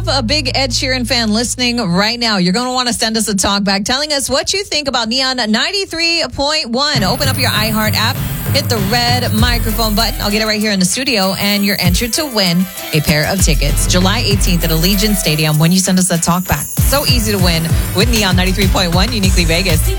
have a big Ed Sheeran fan listening right now, you're going to want to send us a talk back telling us what you think about Neon 93.1. Open up your iHeart app, hit the red microphone button. I'll get it right here in the studio, and you're entered to win a pair of tickets July 18th at Allegiant Stadium when you send us a talk back. So easy to win with Neon 93.1, Uniquely Vegas.